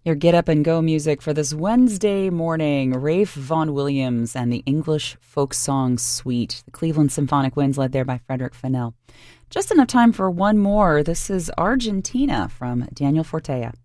Your get up and go music for this Wednesday morning. Rafe Vaughan Williams and the English Folk Song Suite. The Cleveland Symphonic Winds led there by Frederick Fennell. Just enough time for one more. This is Argentina from Daniel Fortea.